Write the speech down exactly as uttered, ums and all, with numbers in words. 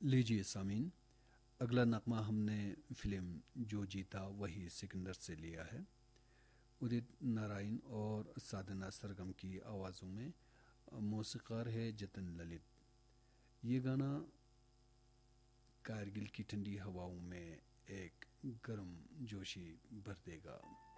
लीजिए सामीन, अगला नगमा हमने फिल्म जो जीता वही सिकंदर से लिया है। उदित नारायण और साधना सरगम की आवाज़ों में मौसीकार है जतन ललित। ये गाना कारगिल की ठंडी हवाओं में एक गर्म जोशी भर देगा।